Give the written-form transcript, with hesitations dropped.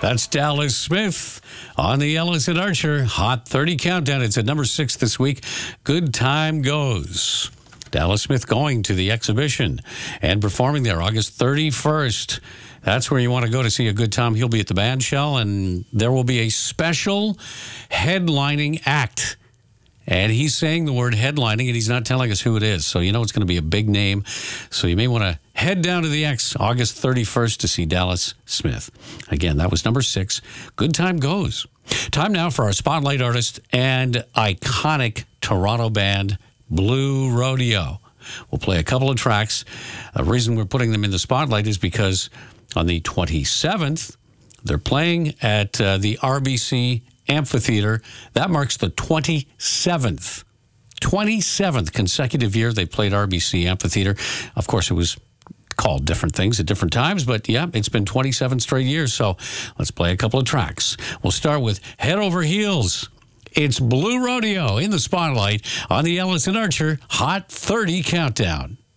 That's Dallas Smith on the Ellis and Archer Hot 30 Countdown. It's at number 6 this week. Good Time Goes. Dallas Smith going to the exhibition and performing there August 31st. That's where you want to go to see a good time. He'll be at the Bandshell, and there will be a special headlining act. And he's saying the word headlining, and he's not telling us who it is. So you know it's going to be a big name. So you may want to head down to the X August 31st to see Dallas Smith. Again, that was number 6. Good Time Goes. Time now for our spotlight artist and iconic Toronto band, Blue Rodeo. We'll play a couple of tracks. The reason we're putting them in the spotlight is because on the 27th, they're playing at the RBC Amphitheater. That marks the 27th consecutive year they played RBC Amphitheater. Of course, it was called different things at different times, but yeah, it's been 27 straight years. So let's play a couple of tracks. We'll start with Head Over Heels. It's Blue Rodeo in the spotlight on the Ellis and Archer Hot 30 Countdown.